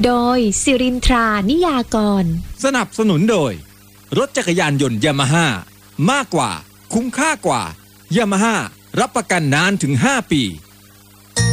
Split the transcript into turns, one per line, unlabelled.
โดยสิรินทรานิยากร
สนับสนุนโดยรถจักรยานยนต์ยามาฮ่ามากกว่าคุ้มค่ากว่ายามาฮ่ารับประกันนานถึง5 ปี